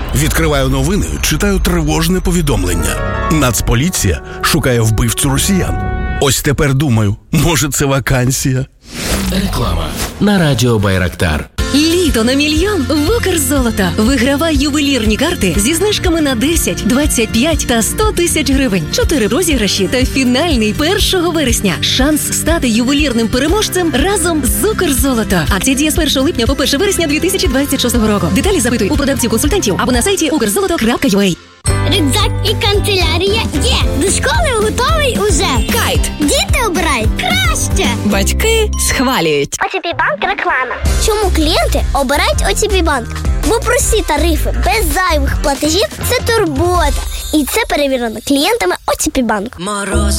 Відкриваю новини, читаю тривожне повідомлення. Нацполіція шукає вбивцю росіян. Ось тепер думаю, може це вакансія? Реклама на радіо Байрактар. Літо на мільйон в Укрзолото. Вигравай ювелірні карти зі знижками на 10, 25 та 100 тисяч гривень. 4 розіграші та фінальний 1 вересня. Шанс стати ювелірним переможцем разом з Укрзолото. Акція діє з 1 липня по 1 вересня 2026 року. Деталі запитуй у продавців-консультантів або на сайті ukrzoloto.ua. Рюкзак і канцелярія є. До школи готовий уже. Кайт. Діти обирають краще. Батьки схвалюють. ОТП Банк реклама. Чому клієнти обирають ОТП Банк? Бо прості тарифи без зайвих платежів – це турбота. І це перевірено клієнтами ОТП Банк. Мороз